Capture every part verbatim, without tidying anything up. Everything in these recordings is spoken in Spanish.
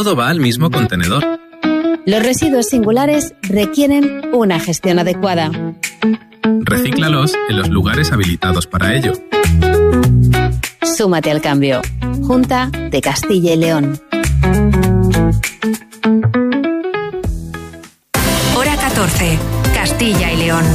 todo va al mismo contenedor. Los residuos singulares requieren una gestión adecuada. Recíclalos en los lugares habilitados para ello. Súmate al cambio. Junta de Castilla y León. Hora catorce. Castilla y León.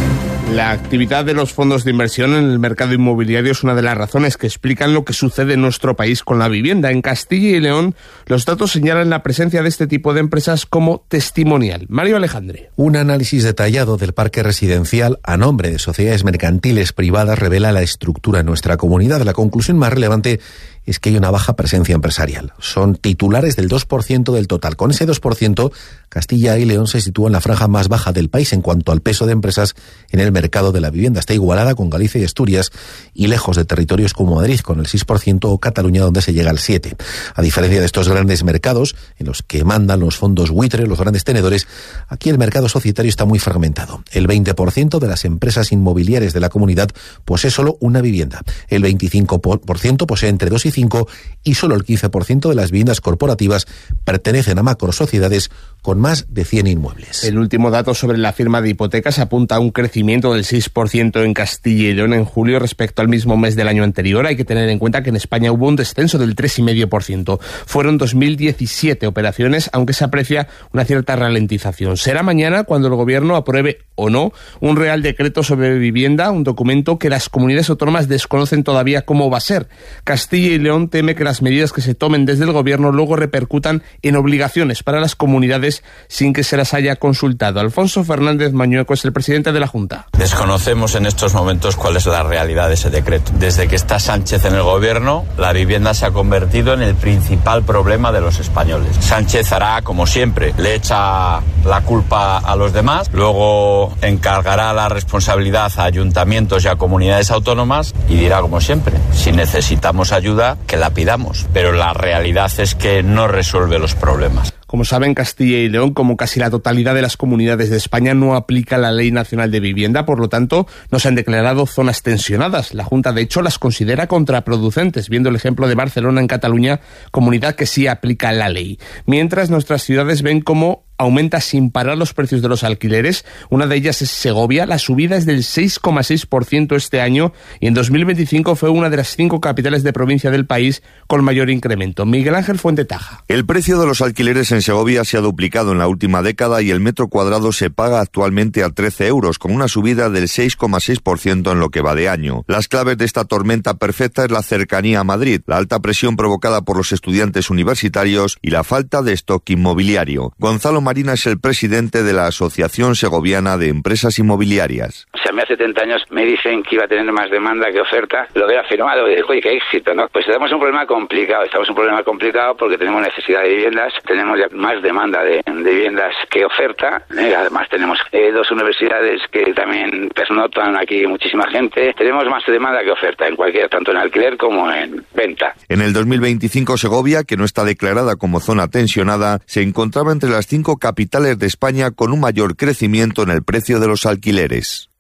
La actividad de los fondos de inversión en el mercado inmobiliario es una de las razones que explican lo que sucede en nuestro país con la vivienda. En Castilla y León, los datos señalan la presencia de este tipo de empresas como testimonial. Mario Alejandre. Un análisis detallado del parque residencial a nombre de sociedades mercantiles privadas revela la estructura en nuestra comunidad. La conclusión más relevante es que hay una baja presencia empresarial. Son titulares del dos por ciento del total. Con ese dos por ciento, Castilla y León se sitúa en la franja más baja del país en cuanto al peso de empresas en el mercado de la vivienda. Está igualada con Galicia y Asturias y lejos de territorios como Madrid, con el seis por ciento, o Cataluña, donde se llega al siete por ciento. A diferencia de estos grandes mercados, en los que mandan los fondos buitre, los grandes tenedores, aquí el mercado societario está muy fragmentado. El veinte por ciento de las empresas inmobiliarias de la comunidad posee solo una vivienda. El veinticinco por ciento posee entre dos y cinco y solo el quince por ciento de las viviendas corporativas pertenecen a macrosociedades con más de cien inmuebles. El último dato sobre la firma de hipotecas apunta a un crecimiento del seis por ciento en Castilla y León en julio respecto al mismo mes del año anterior. Hay que tener en cuenta que en España hubo un descenso del tres coma cinco por ciento. Fueron dos mil diecisiete operaciones, aunque se aprecia una cierta ralentización. Será mañana cuando el Gobierno apruebe o no un Real Decreto sobre vivienda, un documento que las comunidades autónomas desconocen todavía cómo va a ser. Castilla y León teme que las medidas que se tomen desde el Gobierno luego repercutan en obligaciones para las comunidades sin que se las haya consultado. Alfonso Fernández Mañueco es el presidente de la Junta. Desconocemos en estos momentos cuál es la realidad de ese decreto. Desde que está Sánchez en el Gobierno, la vivienda se ha convertido en el principal problema de los españoles. Sánchez hará, como siempre, le echa la culpa a los demás, luego encargará la responsabilidad a ayuntamientos y a comunidades autónomas y dirá, como siempre, si necesitamos ayuda, que la pidamos. Pero la realidad es que no resuelve los problemas. Como saben, Castilla y León, como casi la totalidad de las comunidades de España, no aplica la Ley Nacional de Vivienda, por lo tanto, no se han declarado zonas tensionadas. La Junta, de hecho, las considera contraproducentes, viendo el ejemplo de Barcelona en Cataluña, comunidad que sí aplica la ley. Mientras, nuestras ciudades ven cómo aumenta sin parar los precios de los alquileres. Una de ellas es Segovia. La subida es del seis coma seis por ciento este año y en dos mil veinticinco fue una de las cinco capitales de provincia del país con mayor incremento. Miguel Ángel Fuentetaja. El precio de los alquileres en Segovia se ha duplicado en la última década y el metro cuadrado se paga actualmente a trece euros, con una subida del seis coma seis por ciento en lo que va de año. Las claves de esta tormenta perfecta es la cercanía a Madrid, la alta presión provocada por los estudiantes universitarios y la falta de stock inmobiliario. Gonzalo Marina es el presidente de la Asociación Segoviana de Empresas Inmobiliarias. O sea, a mí hace setenta años me dicen que iba a tener más demanda que oferta, lo veo afirmado y digo, oye, qué éxito, ¿no? Pues tenemos un problema complicado, estamos en un problema complicado porque tenemos necesidad de viviendas, tenemos ya más demanda de, de viviendas que oferta, ¿eh? Además tenemos eh, dos universidades que también pernotan aquí muchísima gente, tenemos más demanda que oferta en cualquier, tanto en alquiler como en venta. En el dos mil veinticinco Segovia, que no está declarada como zona tensionada, se encontraba entre las cinco capitales de España con un mayor crecimiento en el precio de los alquileres.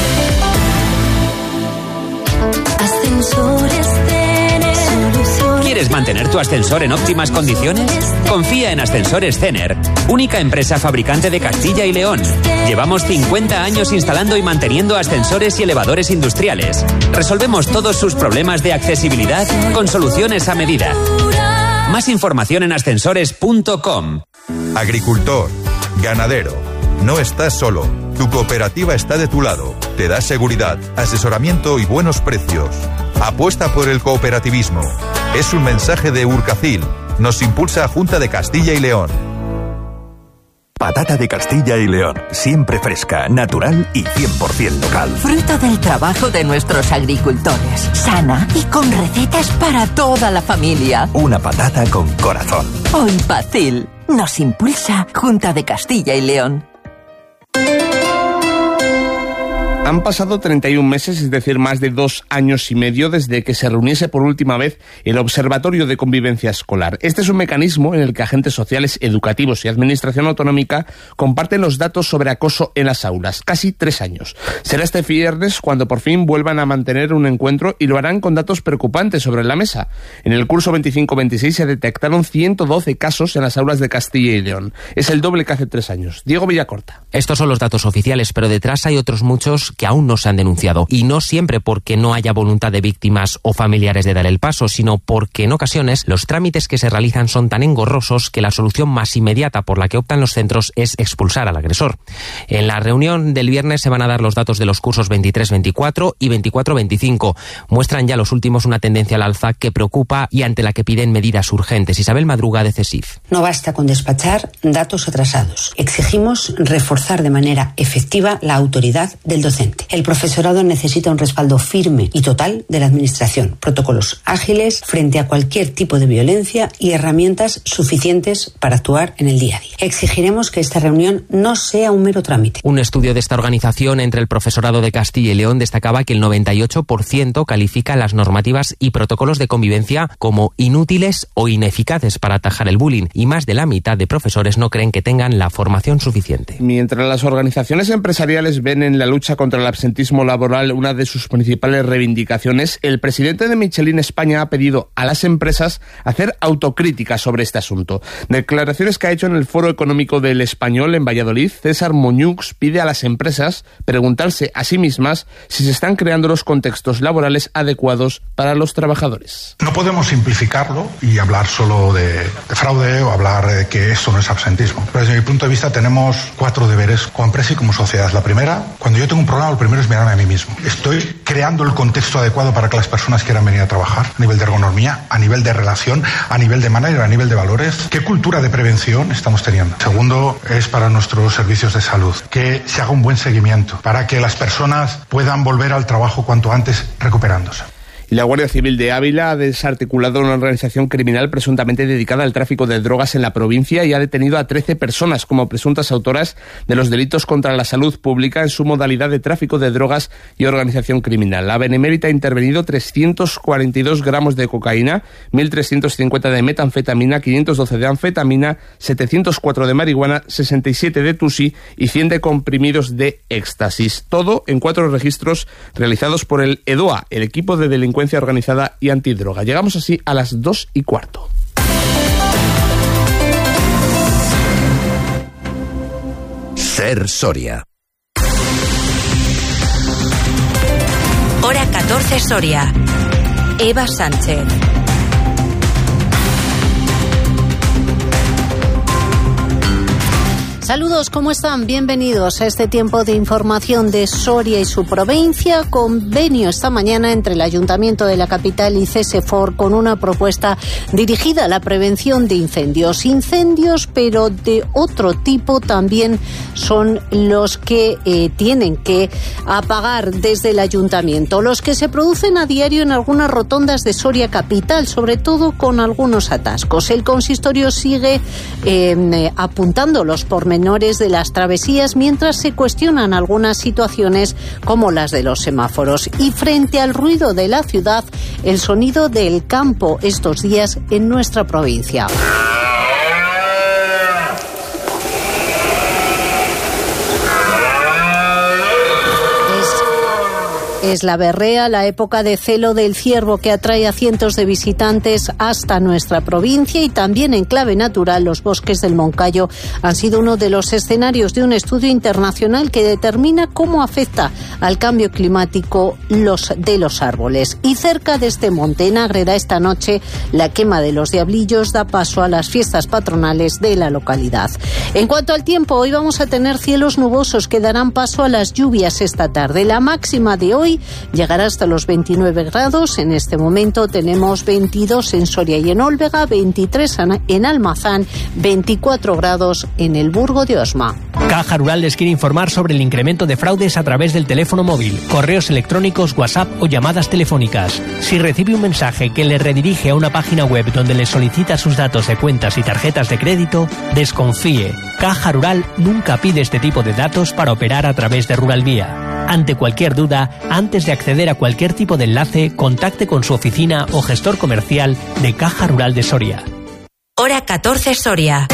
¿Quieres mantener tu ascensor en óptimas condiciones? Confía en Ascensores Cener, única empresa fabricante de Castilla y León. Llevamos cincuenta años instalando y manteniendo ascensores y elevadores industriales. Resolvemos todos sus problemas de accesibilidad con soluciones a medida. Más información en ascensores punto com. Agricultor, ganadero, no estás solo. Tu cooperativa está de tu lado. Te da seguridad, asesoramiento y buenos precios. Apuesta por el cooperativismo. Es un mensaje de Urcacil. Nos impulsa Junta de Castilla y León. Patata de Castilla y León, siempre fresca, natural y cien por ciento local. Fruto del trabajo de nuestros agricultores, sana y con recetas para toda la familia. Una patata con corazón. Hoy Pacil nos impulsa Junta de Castilla y León. Han pasado treinta y un meses, es decir, más de dos años y medio desde que se reuniese por última vez el Observatorio de Convivencia Escolar. Este es un mecanismo en el que agentes sociales, educativos y administración autonómica comparten los datos sobre acoso en las aulas. Casi tres años. Será este viernes cuando por fin vuelvan a mantener un encuentro y lo harán con datos preocupantes sobre la mesa. En el curso veinticinco veintiséis se detectaron ciento doce casos en las aulas de Castilla y León. Es el doble que hace tres años. Diego Villacorta. Estos son los datos oficiales, pero detrás hay otros muchos que aún no se han denunciado. Y no siempre porque no haya voluntad de víctimas o familiares de dar el paso, sino porque en ocasiones los trámites que se realizan son tan engorrosos que la solución más inmediata por la que optan los centros es expulsar al agresor. En la reunión del viernes se van a dar los datos de los cursos veintitrés veinticuatro y veinticuatro veinticinco. Muestran ya los últimos una tendencia al alza que preocupa y ante la que piden medidas urgentes. Isabel Madruga, de CESIF. No basta con despachar datos atrasados. Exigimos reforzar de manera efectiva la autoridad del docente. El profesorado necesita un respaldo firme y total de la administración, protocolos ágiles frente a cualquier tipo de violencia y herramientas suficientes para actuar en el día a día. Exigiremos que esta reunión no sea un mero trámite. Un estudio de esta organización entre el profesorado de Castilla y León destacaba que el noventa y ocho por ciento califica las normativas y protocolos de convivencia como inútiles o ineficaces para atajar el bullying, y más de la mitad de profesores no creen que tengan la formación suficiente. Mientras las organizaciones empresariales ven en la lucha contra el absentismo laboral una de sus principales reivindicaciones, el presidente de Michelin España ha pedido a las empresas hacer autocrítica sobre este asunto. Declaraciones que ha hecho en el Foro Económico del Español en Valladolid, César Moñux pide a las empresas preguntarse a sí mismas si se están creando los contextos laborales adecuados para los trabajadores. No podemos simplificarlo y hablar solo de, de fraude o hablar de que esto no es absentismo. Pero desde mi punto de vista tenemos cuatro deberes como empresa y como sociedad. La primera, cuando yo tengo un problema, lo primero es mirarme a mí mismo. Estoy creando el contexto adecuado para que las personas quieran venir a trabajar, a nivel de ergonomía, a nivel de relación, a nivel de manager, a nivel de valores. ¿Qué cultura de prevención estamos teniendo? Segundo, es para nuestros servicios de salud, que se haga un buen seguimiento para que las personas puedan volver al trabajo cuanto antes recuperándose. La Guardia Civil de Ávila ha desarticulado una organización criminal presuntamente dedicada al tráfico de drogas en la provincia y ha detenido a trece personas como presuntas autoras de los delitos contra la salud pública en su modalidad de tráfico de drogas y organización criminal. La Benemérita ha intervenido trescientos cuarenta y dos gramos de cocaína, mil trescientos cincuenta de metanfetamina, quinientos doce de anfetamina, setecientos cuatro de marihuana, sesenta y siete de tusi y cien de comprimidos de éxtasis. Todo en cuatro registros realizados por el EDOA, el equipo de delincuencia organizada y antidroga. Llegamos así a las dos y cuarto. Ser Soria. Hora catorce Soria. Eva Sánchez. Saludos, ¿cómo están? Bienvenidos a este tiempo de información de Soria y su provincia. Convenio esta mañana entre el Ayuntamiento de la capital y CESEFOR con una propuesta dirigida a la prevención de incendios. Incendios, pero de otro tipo también son los que eh, tienen que apagar desde el Ayuntamiento. Los que se producen a diario en algunas rotondas de Soria capital, sobre todo con algunos atascos. El consistorio sigue eh, apuntando los pormenores menores de las travesías mientras se cuestionan algunas situaciones como las de los semáforos. Y frente al ruido de la ciudad, el sonido del campo estos días en nuestra provincia. Es la berrea, la época de celo del ciervo que atrae a cientos de visitantes hasta nuestra provincia, y también en clave natural los bosques del Moncayo han sido uno de los escenarios de un estudio internacional que determina cómo afecta al cambio climático los de los árboles. Y cerca de este monte, en Ágreda, esta noche la quema de los diablillos da paso a las fiestas patronales de la localidad. En cuanto al tiempo, hoy vamos a tener cielos nubosos que darán paso a las lluvias esta tarde. La máxima de hoy llegará hasta los veintinueve grados. En este momento tenemos veintidós en Soria y en Olvega, veintitrés en Almazán, veinticuatro grados en el Burgo de Osma. Caja Rural les quiere informar sobre el incremento de fraudes a través del teléfono móvil, correos electrónicos, WhatsApp o llamadas telefónicas. Si recibe un mensaje que le redirige a una página web donde le solicita sus datos de cuentas y tarjetas de crédito, desconfíe. Caja Rural nunca pide este tipo de datos para operar a través de Rural Vía. Ante cualquier duda, antes de acceder a cualquier tipo de enlace, contacte con su oficina o gestor comercial de Caja Rural de Soria. Hora catorce Soria.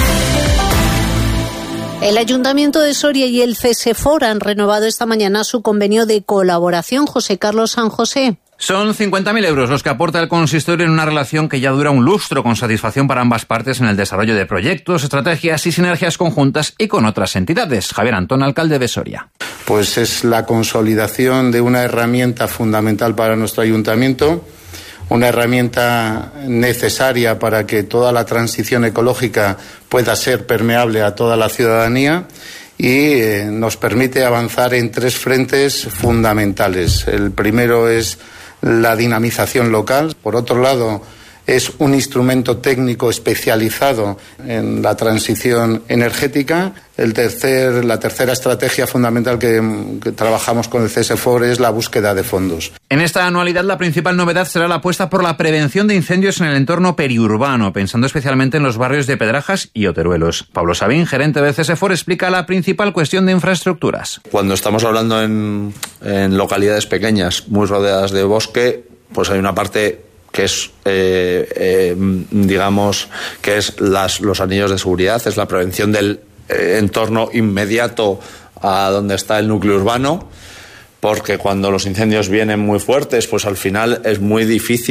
El Ayuntamiento de Soria y el CESEFOR han renovado esta mañana su convenio de colaboración. José Carlos San José. Son cincuenta mil euros los que aporta el consistorio en una relación que ya dura un lustro, con satisfacción para ambas partes en el desarrollo de proyectos, estrategias y sinergias conjuntas y con otras entidades. Javier Antón, alcalde de Soria. Pues es la consolidación de una herramienta fundamental para nuestro ayuntamiento, una herramienta necesaria para que toda la transición ecológica pueda ser permeable a toda la ciudadanía y eh, nos permite avanzar en tres frentes fundamentales. El primero es la dinamización local. Por otro lado, es un instrumento técnico especializado en la transición energética. El tercer, la tercera estrategia fundamental que, que trabajamos con el CESEFOR es la búsqueda de fondos. En esta anualidad la principal novedad será la apuesta por la prevención de incendios en el entorno periurbano, pensando especialmente en los barrios de Pedrajas y Oteruelos. Pablo Sabín, gerente del CESEFOR, explica la principal cuestión de infraestructuras. Cuando estamos hablando en, en localidades pequeñas, muy rodeadas de bosque, pues hay una parte que es, eh, eh, digamos, que es las, los anillos de seguridad, es la prevención del eh, entorno inmediato a donde está el núcleo urbano, porque cuando los incendios vienen muy fuertes, pues al final es muy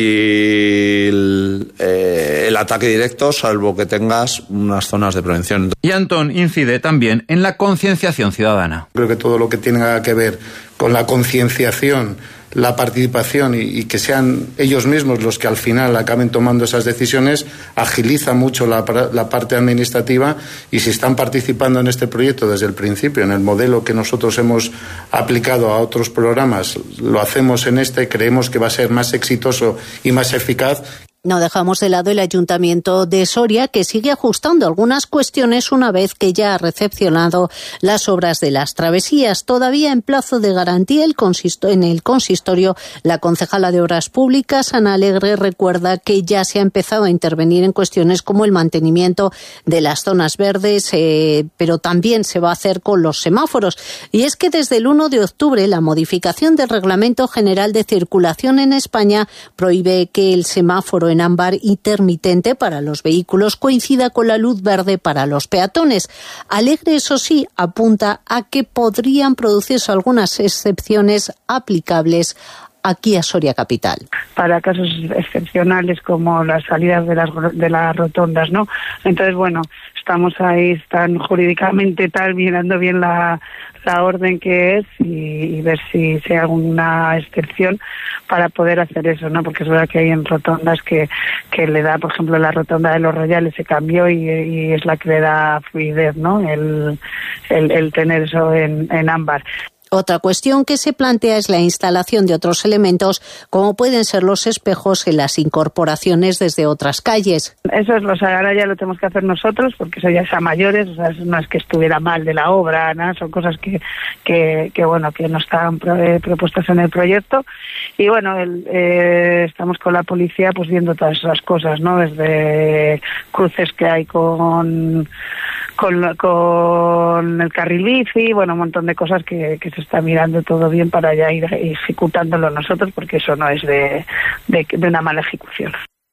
difícil eh, el ataque directo, salvo que tengas unas zonas de prevención. Y Antón incide también en la concienciación ciudadana. Creo que todo lo que tenga que ver con la concienciación, la participación y, y que sean ellos mismos los que al final acaben tomando esas decisiones, agiliza mucho la, la parte administrativa, y si están participando en este proyecto desde el principio, en el modelo que nosotros hemos aplicado a otros programas, lo hacemos en este, creemos que va a ser más exitoso y más eficaz. No dejamos de lado el Ayuntamiento de Soria, que sigue ajustando algunas cuestiones una vez que ya ha recepcionado las obras de las travesías. Todavía en plazo de garantía el consisto- en el consistorio, la concejala de Obras Públicas, Ana Alegre, recuerda que ya se ha empezado a intervenir en cuestiones como el mantenimiento de las zonas verdes, eh, pero también se va a hacer con los semáforos. Y es que desde el uno de octubre la modificación del Reglamento General de Circulación en España prohíbe que el semáforo en ámbar intermitente para los vehículos coincida con la luz verde para los peatones. Alegre, eso sí, apunta a que podrían producirse algunas excepciones aplicables aquí a Soria Capital. Para casos excepcionales como las salidas de las, de las rotondas, ¿no? Entonces, bueno, estamos ahí, están jurídicamente tal, mirando bien la, la orden que es y, y ver si, si hay alguna excepción para poder hacer eso, ¿no? Porque es verdad que hay en rotondas que, que le da, por ejemplo, la rotonda de Los Royales se cambió y, y es la que le da fluidez, ¿no? El, el, el tener eso en, en ámbar. Otra cuestión que se plantea es la instalación de otros elementos, como pueden ser los espejos en las incorporaciones desde otras calles. Eso es, los ahora ya lo tenemos que hacer nosotros, porque eso ya es a mayores, o sea, no es que estuviera mal de la obra, nada, son cosas que, que, que bueno, que no están pro, eh, propuestas en el proyecto. Y bueno, el, eh, estamos con la policía pues viendo todas esas cosas, ¿no? Desde cruces que hay con... Con, con el carril bici, bueno, un montón de cosas que, que se está mirando todo bien para ya ir ejecutándolo nosotros, porque eso no es de, de, de una mala ejecución.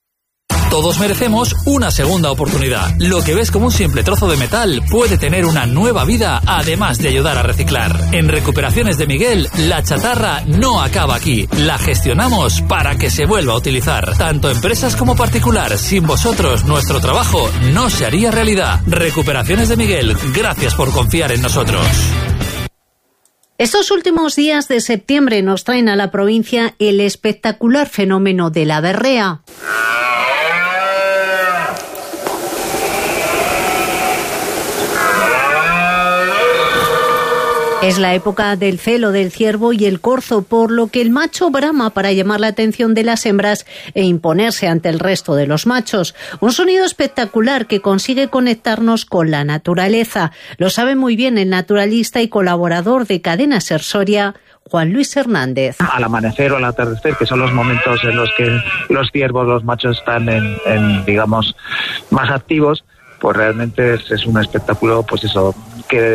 Todos merecemos una segunda oportunidad. Lo que ves como un simple trozo de metal puede tener una nueva vida, además de ayudar a reciclar. En Recuperaciones de Miguel, la chatarra no acaba aquí. La gestionamos para que se vuelva a utilizar. Tanto empresas como particular. Sin vosotros, nuestro trabajo no se haría realidad. Recuperaciones de Miguel, gracias por confiar en nosotros. Estos últimos días de septiembre nos traen a la provincia el espectacular fenómeno de la berrea. Es la época del celo del ciervo y el corzo, por lo que el macho brama para llamar la atención de las hembras e imponerse ante el resto de los machos. Un sonido espectacular que consigue conectarnos con la naturaleza. Lo sabe muy bien el naturalista y colaborador de Cadena Ser Soria, Juan Luis Hernández. Al amanecer o al atardecer, que son los momentos en los que los ciervos, los machos están en, en digamos, más activos, pues realmente es, es un espectáculo, pues eso, que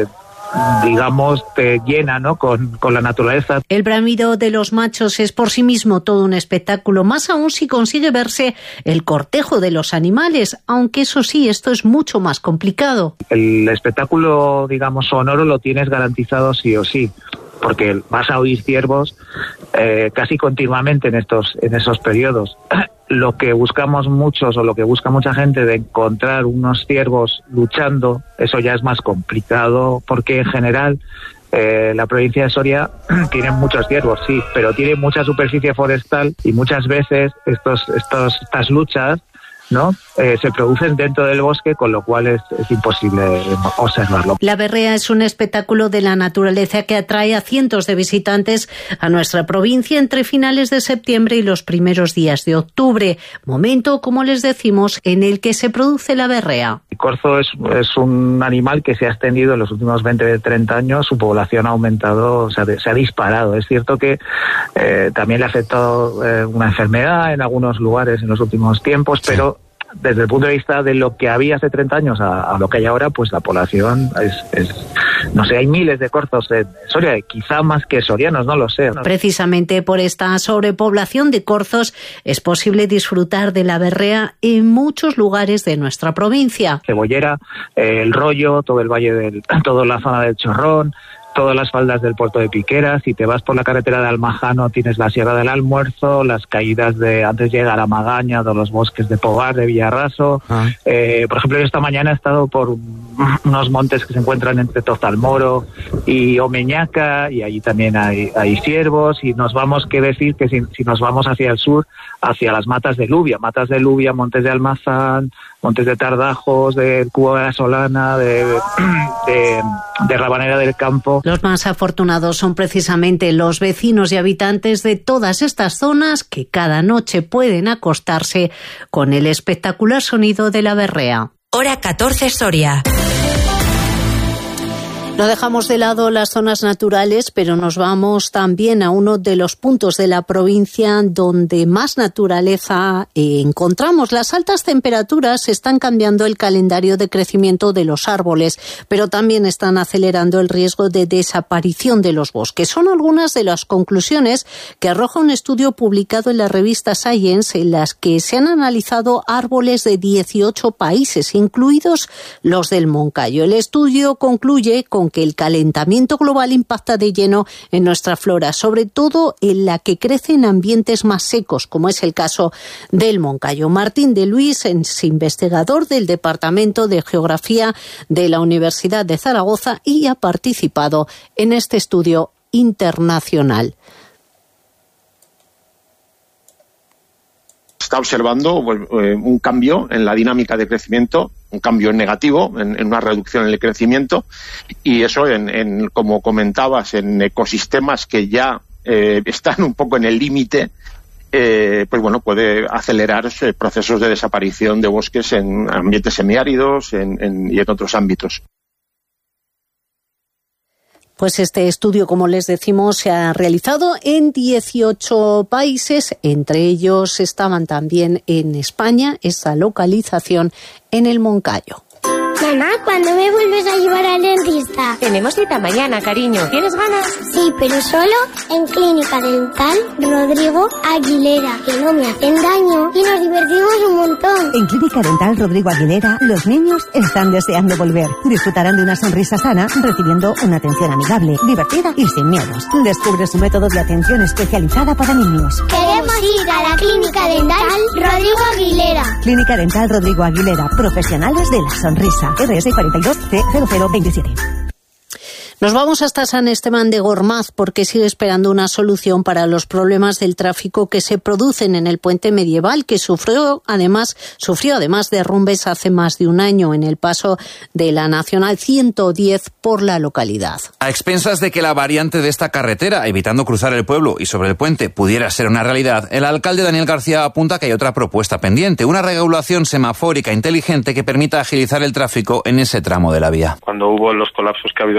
digamos, te llena, ¿no?, con, con la naturaleza. El bramido de los machos es por sí mismo todo un espectáculo, más aún si consigue verse el cortejo de los animales, aunque eso sí, esto es mucho más complicado. El espectáculo, digamos, sonoro lo tienes garantizado sí o sí, porque vas a oír ciervos eh, casi continuamente en estos en esos periodos. Lo que buscamos muchos o lo que busca mucha gente de encontrar unos ciervos luchando, eso ya es más complicado, porque en general eh, la provincia de Soria tiene muchos ciervos, sí, pero tiene mucha superficie forestal y muchas veces estos estos estas luchas, ¿no?, Eh, se producen dentro del bosque, con lo cual es, es imposible observarlo. La berrea es un espectáculo de la naturaleza que atrae a cientos de visitantes a nuestra provincia entre finales de septiembre y los primeros días de octubre, momento, como les decimos, en el que se produce la berrea. El corzo es, es un animal que se ha extendido en los últimos veinte a treinta años, su población ha aumentado, o sea, se ha disparado. Es cierto que eh, también le ha afectado eh, una enfermedad en algunos lugares en los últimos tiempos, sí. Pero desde el punto de vista de lo que había hace treinta años a, a lo que hay ahora, pues la población es, es, no sé, hay miles de corzos en Soria, quizá más que sorianos, no lo sé. Precisamente por esta sobrepoblación de corzos es posible disfrutar de la berrea en muchos lugares de nuestra provincia. Cebollera, eh, El Rollo, todo el valle del, toda la zona del Chorrón, todas las faldas del puerto de Piqueras. Si te vas por la carretera de Almajano tienes la Sierra del Almuerzo, las caídas de antes de llegar a Magaña, de los bosques de Pobar, de Villarraso. Ah. Eh, por ejemplo, yo esta mañana he estado por unos montes que se encuentran entre Tozalmoro y Omeñaca, y allí también hay, hay ciervos, y nos vamos, qué decir, que si, si nos vamos hacia el sur, hacia las Matas de Lubia, Matas de Lubia, Montes de Almazán, Montes de Tardajos, de Cuba de la Solana, de, de, de Rabanera del Campo. Los más afortunados son precisamente los vecinos y habitantes de todas estas zonas que cada noche pueden acostarse con el espectacular sonido de la berrea. Hora catorce Soria. No dejamos de lado las zonas naturales, pero nos vamos también a uno de los puntos de la provincia donde más naturaleza eh, encontramos. Las altas temperaturas están cambiando el calendario de crecimiento de los árboles, pero también están acelerando el riesgo de desaparición de los bosques. Son algunas de las conclusiones que arroja un estudio publicado en la revista Science, en las que se han analizado árboles de dieciocho países, incluidos los del Moncayo. El estudio concluye con que el calentamiento global impacta de lleno en nuestra flora, sobre todo en la que crece en ambientes más secos, como es el caso del Moncayo. Martín de Luis es investigador del Departamento de Geografía de la Universidad de Zaragoza y ha participado en este estudio internacional. Está observando pues, eh, un cambio en la dinámica de crecimiento, un cambio negativo, en, en una reducción en el crecimiento, y eso, en, en como comentabas, en ecosistemas que ya eh, están un poco en el límite, eh, pues bueno, puede acelerar eh, procesos de desaparición de bosques en ambientes semiáridos en, en, y en otros ámbitos. Pues este estudio, como les decimos, se ha realizado en dieciocho países, entre ellos estaban también en España, esa localización en el Moncayo. Mamá, ¿cuándo me vuelves a llevar al dentista? Tenemos cita mañana, cariño. ¿Tienes ganas? Sí, pero solo en Clínica Dental Rodrigo Aguilera, que no me hacen daño y nos divertimos un montón. En Clínica Dental Rodrigo Aguilera, los niños están deseando volver. Disfrutarán de una sonrisa sana, recibiendo una atención amigable, divertida y sin miedos. Descubre su método de atención especializada para niños. Queremos ir a la Clínica Dental Rodrigo Aguilera. Clínica Dental Rodrigo Aguilera, profesionales de la sonrisa. R S cuarenta y dos C cero cero veintisiete. Nos vamos hasta San Esteban de Gormaz porque sigue esperando una solución para los problemas del tráfico que se producen en el puente medieval, que sufrió además sufrió además derrumbes hace más de un año en el paso de la Nacional ciento diez por la localidad. A expensas de que la variante de esta carretera, evitando cruzar el pueblo y sobre el puente, pudiera ser una realidad, el alcalde Daniel García apunta que hay otra propuesta pendiente, una regulación semafórica inteligente que permita agilizar el tráfico en ese tramo de la vía. Cuando hubo los colapsos que ha habido recientemente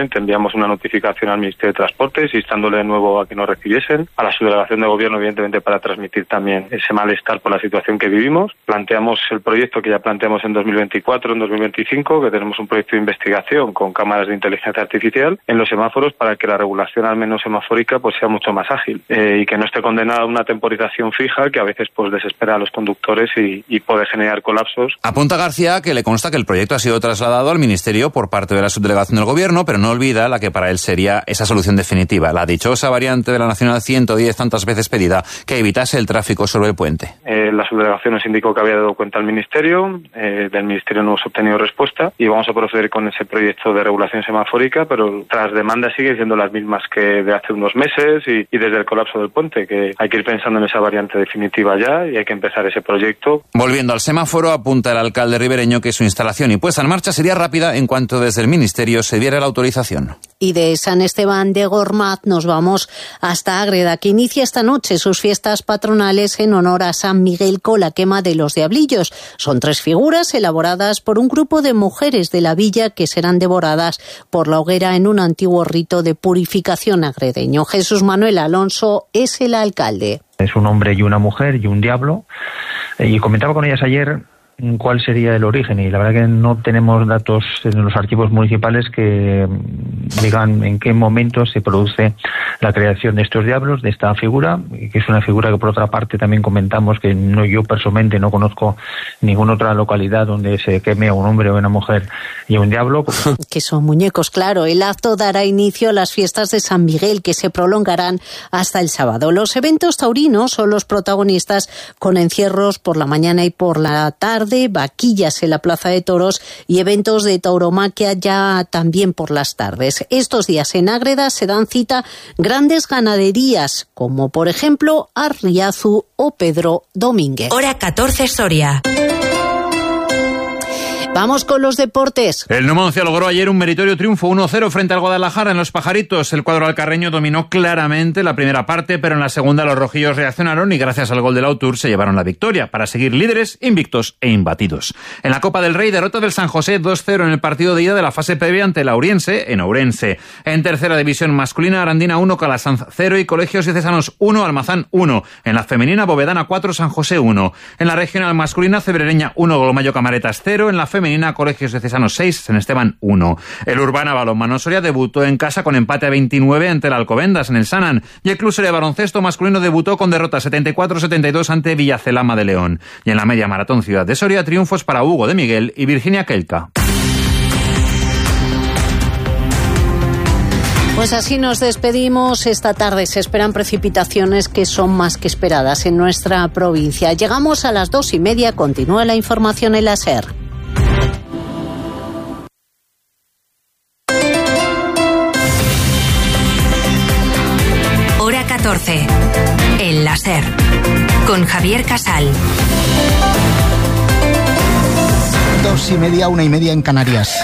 inmediatamente enviamos una notificación al Ministerio de Transportes instándole de nuevo a que nos recibiesen, a la subdelegación de gobierno evidentemente para transmitir también ese malestar por la situación que vivimos. Planteamos el proyecto que ya planteamos en dos mil veinticuatro, en dos mil veinticinco, que tenemos un proyecto de investigación con cámaras de inteligencia artificial en los semáforos para que la regulación al menos semafórica pues sea mucho más ágil eh, y que no esté condenada a una temporización fija que a veces pues desespera a los conductores y, y puede generar colapsos. Apunta García que le consta que el proyecto ha sido trasladado al Ministerio por parte de la subdelegación del Gobierno, pero no olvida la que para él sería esa solución definitiva, la dichosa variante de la Nacional ciento diez tantas veces pedida, que evitase el tráfico sobre el puente. Eh, la subdelegación nos indicó que había dado cuenta al Ministerio, eh, del Ministerio no hemos obtenido respuesta y vamos a proceder con ese proyecto de regulación semafórica, pero tras demandas siguen siendo las mismas que de hace unos meses y, y desde el colapso del puente, que hay que ir pensando en esa variante definitiva ya y hay que empezar ese proyecto. Volviendo al semáforo, apunta el alcalde ribereño que su instalación y puesta en marcha sería rápida en cuanto desde el Ministerio se diera la autorización. Y de San Esteban de Gormaz nos vamos hasta Ágreda, que inicia esta noche sus fiestas patronales en honor a San Miguel con la quema de los diablillos. Son tres figuras elaboradas por un grupo de mujeres de la villa que serán devoradas por la hoguera en un antiguo rito de purificación agredeño. Jesús Manuel Alonso es el alcalde. Es un hombre y una mujer y un diablo. Y comentaba con ellas ayer cuál sería el origen, y la verdad que no tenemos datos en los archivos municipales que digan en qué momento se produce la creación de estos diablos, de esta figura, que es una figura que por otra parte también comentamos que no, yo personalmente no conozco ninguna otra localidad donde se queme a un hombre o una mujer y a un diablo. Que son muñecos, claro. El acto dará inicio a las fiestas de San Miguel, que se prolongarán hasta el sábado. Los eventos taurinos son los protagonistas, con encierros por la mañana y por la tarde, vaquillas en la Plaza de Toros y eventos de tauromaquia ya también por las tardes. Estos días en Ágreda se dan cita grandes ganaderías, como por ejemplo Arriazu o Pedro Domínguez. Hora catorce Soria. Vamos con los deportes. El Numancia logró ayer un meritorio triunfo uno cero frente al Guadalajara en Los Pajaritos. El cuadro alcarreño dominó claramente la primera parte, pero en la segunda los rojillos reaccionaron y gracias al gol del Autur se llevaron la victoria para seguir líderes, invictos e imbatidos. En la Copa del Rey, derrota del San José dos cero en el partido de ida de la fase previa ante el Auriense en Ourense. En tercera división masculina, Arandina uno, Calasanz cero y Colegios Diocesanos uno, Almazán uno. En la femenina, Bovedana cuatro, San José uno. En la regional masculina, Cebrereña uno, Golomayo Camaretas cero. En la femenina, Colegios Diocesanos seis, San Esteban uno. El Urbana Balonmano Soria debutó en casa con empate a veintinueve ante el Alcobendas en el Sanan, y el Club Soria Baloncesto masculino debutó con derrota setenta y cuatro setenta y dos ante Villacelama de León. Y en la media maratón Ciudad de Soria, triunfos para Hugo de Miguel y Virginia Kelka. Pues así nos despedimos esta tarde. Se esperan precipitaciones que son más que esperadas en nuestra provincia. Llegamos a las dos y media. Continúa la información en la SER. Hora catorce. El láser. Con Javier Casal. Dos y media, una y media en Canarias.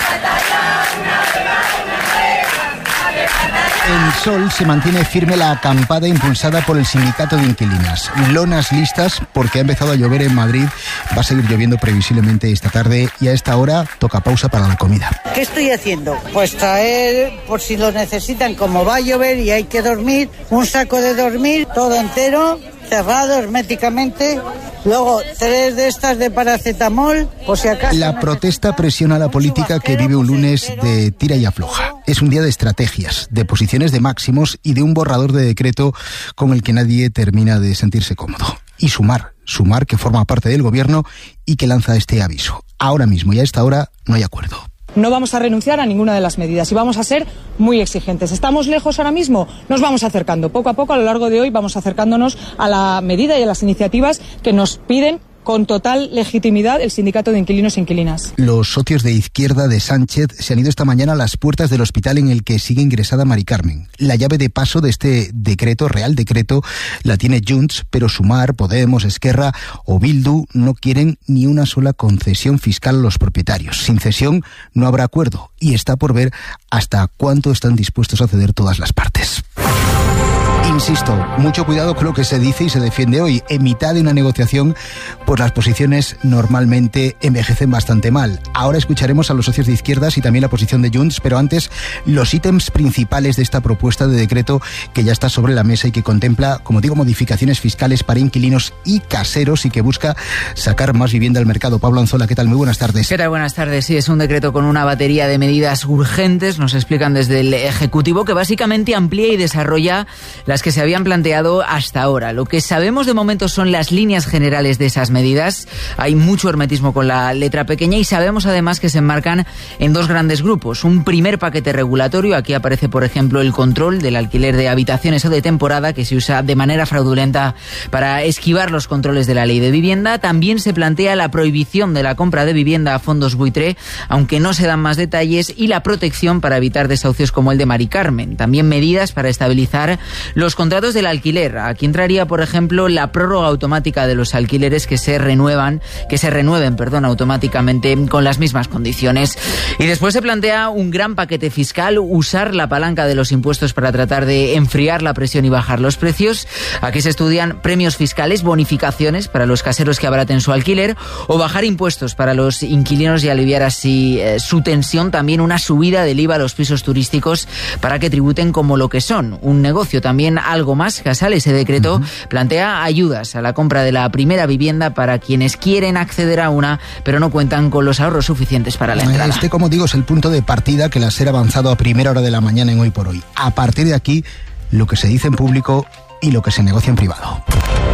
En Sol se mantiene firme la acampada impulsada por el sindicato de inquilinas. Lonas listas porque ha empezado a llover en Madrid. Va a seguir lloviendo previsiblemente esta tarde y a esta hora toca pausa para la comida. ¿Qué estoy haciendo? Pues traer, por si lo necesitan, como va a llover y hay que dormir, un saco de dormir todo entero, cerrado herméticamente. Luego, tres de estas de paracetamol, por si acaso... La protesta presiona a la política que vive un lunes de tira y afloja. Es un día de estrategias, de posiciones de máximos y de un borrador de decreto con el que nadie termina de sentirse cómodo. Y Sumar, Sumar que forma parte del gobierno y que lanza este aviso. Ahora mismo y a esta hora no hay acuerdo. No vamos a renunciar a ninguna de las medidas y vamos a ser muy exigentes. ¿Estamos lejos ahora mismo? Nos vamos acercando. Poco a poco, a lo largo de hoy, vamos acercándonos a la medida y a las iniciativas que nos piden con total legitimidad el sindicato de inquilinos e inquilinas. Los socios de izquierda de Sánchez se han ido esta mañana a las puertas del hospital en el que sigue ingresada Mari Carmen. La llave de paso de este decreto, real decreto, la tiene Junts, pero Sumar, Podemos, Esquerra o Bildu no quieren ni una sola concesión fiscal a los propietarios. Sin cesión no habrá acuerdo y está por ver hasta cuánto están dispuestos a ceder todas las partes. Insisto, mucho cuidado con lo que se dice y se defiende hoy. En mitad de una negociación, pues las posiciones normalmente envejecen bastante mal. Ahora escucharemos a los socios de izquierdas y también la posición de Junts, pero antes los ítems principales de esta propuesta de decreto que ya está sobre la mesa y que contempla, como digo, modificaciones fiscales para inquilinos y caseros y que busca sacar más vivienda al mercado. Pablo Anzola, ¿qué tal? Muy buenas tardes. ¿Qué tal? Buenas tardes. Sí, es un decreto con una batería de medidas urgentes, nos explican desde el Ejecutivo, que básicamente amplía y desarrolla las que se habían planteado hasta ahora. Lo que sabemos de momento son las líneas generales de esas medidas. Hay mucho hermetismo con la letra pequeña y sabemos además que se enmarcan en dos grandes grupos. Un primer paquete regulatorio, aquí aparece por ejemplo el control del alquiler de habitaciones o de temporada que se usa de manera fraudulenta para esquivar los controles de la ley de vivienda. También se plantea la prohibición de la compra de vivienda a fondos buitre, aunque no se dan más detalles, y la protección para evitar desahucios como el de Mari Carmen. También medidas para estabilizar los contratos del alquiler. Aquí entraría, por ejemplo, la prórroga automática de los alquileres que se renuevan, que se renueven, perdón, automáticamente con las mismas condiciones. Y después se plantea un gran paquete fiscal, usar la palanca de los impuestos para tratar de enfriar la presión y bajar los precios. Aquí se estudian premios fiscales, bonificaciones para los caseros que abaraten su alquiler o bajar impuestos para los inquilinos y aliviar así eh, su tensión. También una subida del I V A a los pisos turísticos para que tributen como lo que son, un negocio. También algo más, Casal, ese decreto uh-huh. plantea ayudas a la compra de la primera vivienda para quienes quieren acceder a una, pero no cuentan con los ahorros suficientes para la entrada. Este, como digo, es el punto de partida que la SER ha avanzado a primera hora de la mañana en Hoy por Hoy. A partir de aquí, lo que se dice en público y lo que se negocia en privado.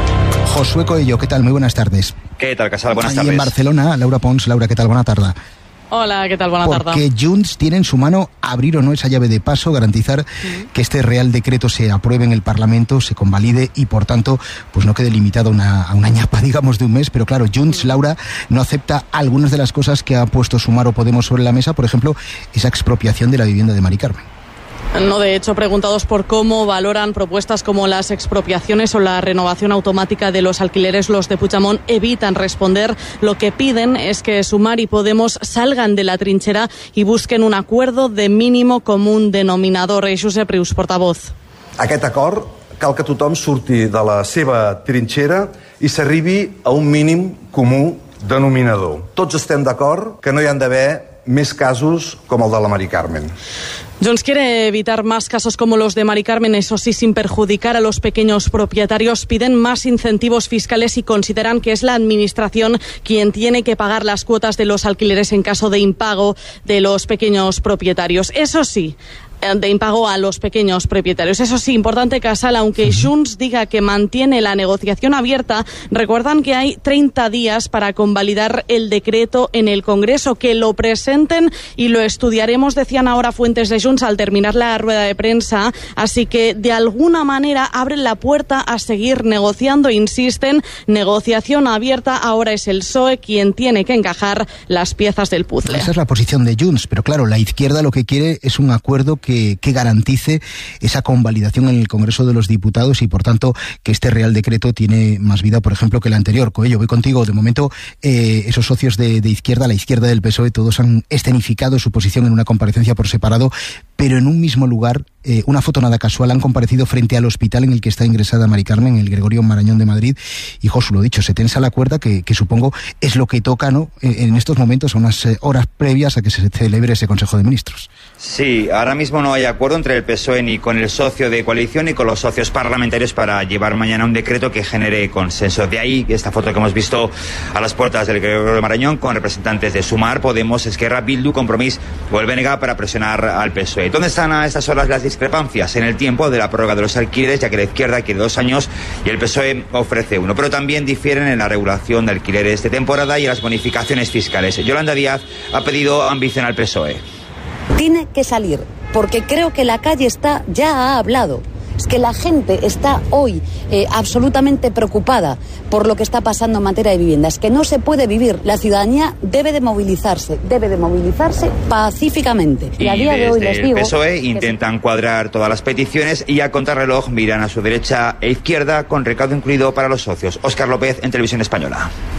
Josué Coello, ¿qué tal? Muy buenas tardes. ¿Qué tal, Casal? Buenas Ahí tardes. En Barcelona, Laura Pons. Laura, ¿qué tal? Buena tarde. Hola, ¿qué tal? Buena tarde. Porque Junts tiene en su mano abrir o no esa llave de paso, garantizar uh-huh. que este Real Decreto se apruebe en el Parlamento, se convalide y, por tanto, pues no quede limitado a una, a una ñapa, digamos, de un mes. Pero claro, Junts, uh-huh. Laura, no acepta algunas de las cosas que ha puesto Sumar o Podemos sobre la mesa, por ejemplo, esa expropiación de la vivienda de Mari Carmen. No, de hecho, preguntados por cómo valoran propuestas como las expropiaciones o la renovación automática de los alquileres, los de Puigdemont evitan responder. Lo que piden es que Sumar y Podemos salgan de la trinchera y busquen un acuerdo de mínimo común denominador. Josep Rius, portavoz. Aquest acord cal que tothom surti de la seva trinxera i s'arribi a un mínim comú denominador. Tots estem d'acord que no hi han d'haver més casos com el de la Mari Carmen. Junts quiere evitar más casos como los de Mari Carmen, eso sí, sin perjudicar a los pequeños propietarios. Piden más incentivos fiscales y consideran que es la administración quien tiene que pagar las cuotas de los alquileres en caso de impago de los pequeños propietarios. Eso sí, de impago a los pequeños propietarios. Eso sí, importante, Casal, aunque Junts diga que mantiene la negociación abierta, recuerdan que hay treinta días para convalidar el decreto en el Congreso, que lo presenten y lo estudiaremos, decían ahora fuentes de Junts al terminar la rueda de prensa, así que de alguna manera abren la puerta a seguir negociando, insisten, negociación abierta, ahora es el P S O E quien tiene que encajar las piezas del puzzle. Esa es la posición de Junts, pero claro, la izquierda lo que quiere es un acuerdo que Que, que garantice esa convalidación en el Congreso de los Diputados y, por tanto, que este Real Decreto tiene más vida, por ejemplo, que el anterior. Coello, voy contigo. De momento, eh, esos socios de, de izquierda, la izquierda del P S O E, todos han escenificado su posición en una comparecencia por separado, pero en un mismo lugar, eh, una foto nada casual, han comparecido frente al hospital en el que está ingresada Mari Carmen, el Gregorio Marañón de Madrid, y Josu, lo dicho, se tensa la cuerda, que, que supongo es lo que toca, ¿no?, en estos momentos, a unas horas previas a que se celebre ese Consejo de Ministros. Sí, ahora mismo no hay acuerdo entre el P S O E ni con el socio de coalición ni con los socios parlamentarios para llevar mañana un decreto que genere consenso. De ahí esta foto que hemos visto a las puertas del Gregorio Marañón con representantes de Sumar, Podemos, Esquerra, Bildu, Compromís o el B N G para presionar al P S O E. ¿Dónde están a estas horas las discrepancias? En el tiempo de la prórroga de los alquileres, ya que la izquierda quiere dos años y el P S O E ofrece uno. Pero también difieren en la regulación de alquileres de temporada y en las bonificaciones fiscales. Yolanda Díaz ha pedido ambición al P S O E. Tiene que salir, porque creo que la calle está, ya ha hablado. Es que la gente está hoy eh, absolutamente preocupada por lo que está pasando en materia de vivienda. Es que no se puede vivir. La ciudadanía debe de movilizarse, debe de movilizarse pacíficamente. Y, y a día de hoy les digo... Desde el P S O E intentan se... cuadrar todas las peticiones y a contrarreloj miran a su derecha e izquierda con recaudo incluido para los socios. Óscar López, en Televisión Española.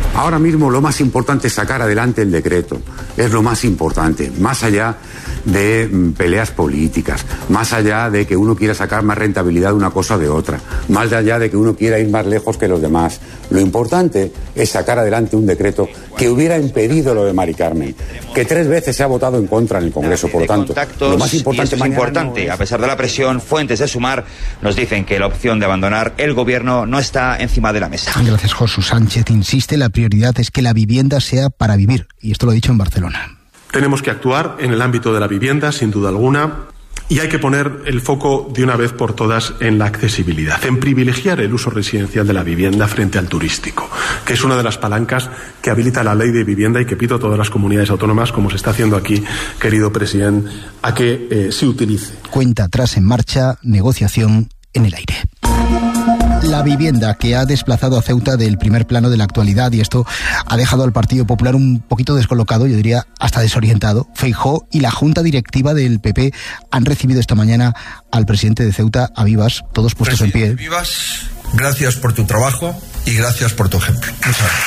Ahora mismo lo más importante es sacar adelante el decreto. Es lo más importante, más allá de mm, peleas políticas, más allá de que uno quiera sacar más rentabilidad de una cosa o de otra, más allá de que uno quiera ir más lejos que los demás. Lo importante es sacar adelante un decreto que hubiera impedido lo de Mari Carmen, que tres veces se ha votado en contra en el Congreso. Por lo tanto, lo más importante, es importante, no es... a pesar de la presión, fuentes de Sumar nos dicen que la opción de abandonar el gobierno no está encima de la mesa. Gracias, Josu Sánchez. Insiste, la prioridad es que la vivienda sea para vivir, y esto lo ha dicho en Barcelona. Tenemos que actuar en el ámbito de la vivienda, sin duda alguna, y hay que poner el foco de una vez por todas en la accesibilidad, en privilegiar el uso residencial de la vivienda frente al turístico, que es una de las palancas que habilita la ley de vivienda y que pido a todas las comunidades autónomas, como se está haciendo aquí, querido presidente, a que eh, se utilice. Cuenta atrás en marcha, negociación en el aire. La vivienda, que ha desplazado a Ceuta del primer plano de la actualidad, y esto ha dejado al Partido Popular un poquito descolocado, yo diría hasta desorientado. Feijóo y la Junta Directiva del P P han recibido esta mañana al presidente de Ceuta, a Vivas, todos puestos Presidente en pie. Vivas, gracias por tu trabajo y gracias por tu ejemplo. Muchas gracias.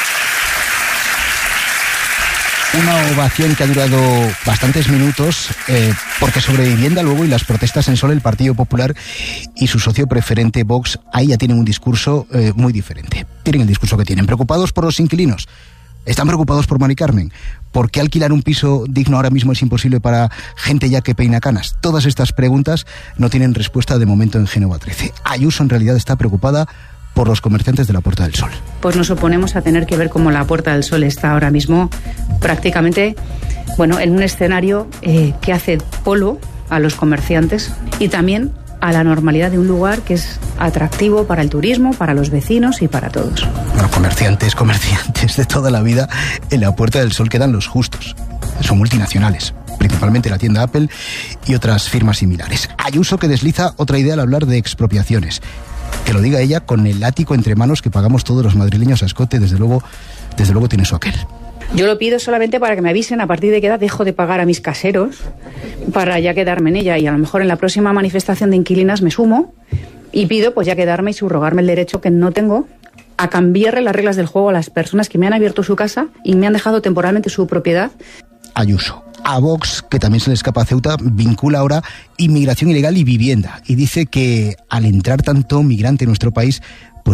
Una ovación que ha durado bastantes minutos, eh, porque sobre vivienda luego y las protestas en Sol, el Partido Popular y su socio preferente Vox, ahí ya tienen un discurso eh, muy diferente. Tienen el discurso que tienen. Preocupados por los inquilinos. Están preocupados por Mari Carmen. ¿Por qué alquilar un piso digno ahora mismo es imposible para gente ya que peina canas? Todas estas preguntas no tienen respuesta de momento en Génova trece. Ayuso en realidad está preocupada por los comerciantes de la Puerta del Sol. Pues nos oponemos a tener que ver cómo la Puerta del Sol está ahora mismo prácticamente, bueno, en un escenario eh, que hace polo a los comerciantes y también a la normalidad de un lugar que es atractivo para el turismo, para los vecinos y para todos. Bueno, comerciantes, comerciantes de toda la vida, en la Puerta del Sol quedan los justos. Son multinacionales, principalmente la tienda Apple y otras firmas similares. Ayuso, que desliza otra idea al hablar de expropiaciones. Que lo diga ella con el látigo entre manos que pagamos todos los madrileños a escote, desde luego, desde luego tiene su aquel. Yo lo pido solamente para que me avisen a partir de qué edad dejo de pagar a mis caseros para ya quedarme en ella, y a lo mejor en la próxima manifestación de inquilinas me sumo y pido pues ya quedarme y subrogarme el derecho que no tengo a cambiarle las reglas del juego a las personas que me han abierto su casa y me han dejado temporalmente su propiedad. Ayuso. A Vox, que también se le escapa a Ceuta, vincula ahora inmigración ilegal y vivienda, y dice que al entrar tanto migrante en nuestro país,